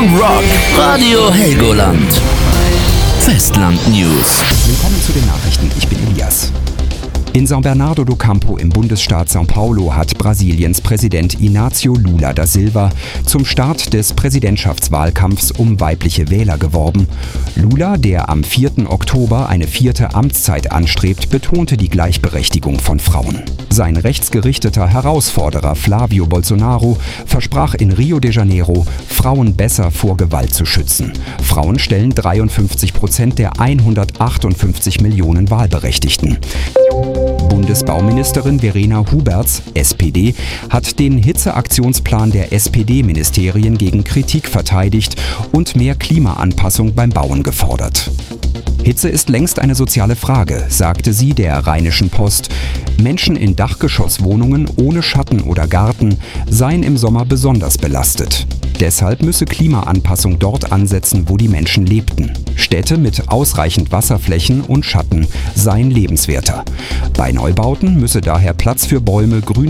Rock. Radio Helgoland. Festland News. Willkommen zu den Nachrichten. Ich bin Elias. In São Bernardo do Campo im Bundesstaat São Paulo hat Brasiliens Präsident Inácio Lula da Silva zum Start des Präsidentschaftswahlkampfs um weibliche Wähler geworben. Lula, der am 4. Oktober eine 4. Amtszeit anstrebt, betonte die Gleichberechtigung von Frauen. Sein rechtsgerichteter Herausforderer Flávio Bolsonaro versprach in Rio de Janeiro, Frauen besser vor Gewalt zu schützen. Frauen stellen 53% der 158 Millionen Wahlberechtigten. Bundesbauministerin Verena Huberts, SPD, hat den Hitzeaktionsplan der SPD-Ministerien gegen Kritik verteidigt und mehr Klimaanpassung beim Bauen gefordert. Hitze ist längst eine soziale Frage, sagte sie der Rheinischen Post. Menschen in Dachgeschosswohnungen ohne Schatten oder Garten seien im Sommer besonders belastet. Deshalb müsse Klimaanpassung dort ansetzen, wo die Menschen lebten. Städte mit ausreichend Wasserflächen und Schatten seien lebenswerter. Bei Neubauten müsse daher Platz für Bäume,